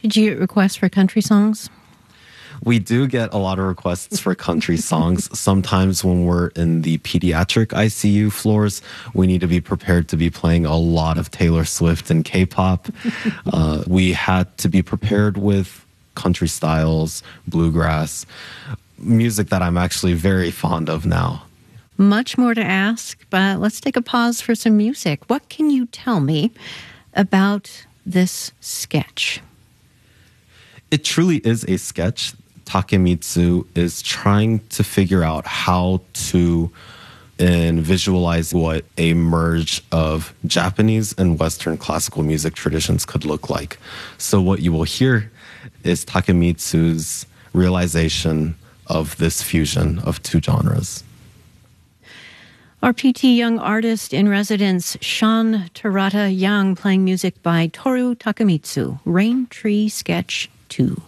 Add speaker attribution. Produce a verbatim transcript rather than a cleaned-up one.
Speaker 1: Did you get requests for country songs?
Speaker 2: We do get a lot of requests for country songs. Sometimes when we're in the pediatric I C U floors, we need to be prepared to be playing a lot of Taylor Swift and K-pop. uh, we had to be prepared with country styles, bluegrass, music that I'm actually very fond of now.
Speaker 1: Much more to ask, but let's take a pause for some music. What can you tell me about this sketch?
Speaker 2: It truly is a sketch. Takemitsu is trying to figure out how to and visualize what a merge of Japanese and Western classical music traditions could look like. So what you will hear is Takemitsu's realization of this fusion of two genres.
Speaker 1: Our P T Young Artist in Residence, Sean Terata Young, playing music by Toru Takemitsu, Rain Tree Sketch two.